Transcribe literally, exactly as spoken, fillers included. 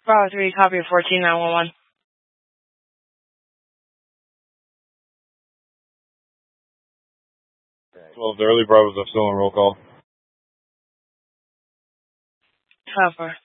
Bravo three, copy fourteen nine one one. twelve, the early Bravos are still on roll call. Cover.